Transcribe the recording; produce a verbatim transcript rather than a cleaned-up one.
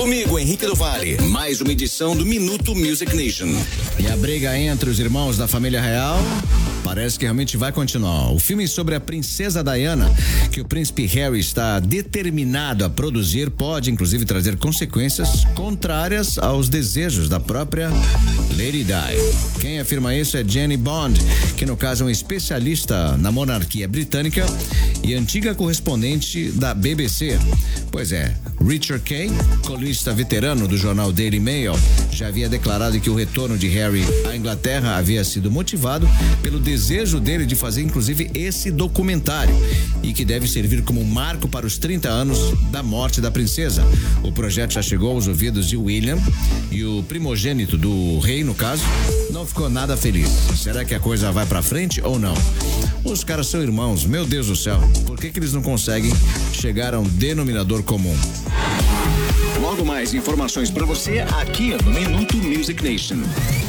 Comigo, Henrique do Vale, mais uma edição do Minuto Music Nation. E a briga entre os irmãos da família real parece que realmente vai continuar. O filme sobre a princesa Diana, que o príncipe Harry está determinado a produzir, pode inclusive trazer consequências contrárias aos desejos da própria Lady Di. Quem afirma isso é Jenny Bond, que no caso é um especialista na monarquia britânica e antiga correspondente da B B C. Pois é, Richard Kay, colunista veterano do jornal Daily Mail, já havia declarado que o retorno de Harry à Inglaterra havia sido motivado pelo desejo dele de fazer inclusive esse documentário e que deve servir como marco para os trinta anos da morte da princesa. O projeto já chegou aos ouvidos de William e o primogênito do rei, no caso, não ficou nada feliz. Será que a coisa vai pra frente ou não? Os caras são irmãos, meu Deus do céu, por que que eles não conseguem chegar a um denominador comum? Logo mais informações pra você aqui no Minuto Music Nation.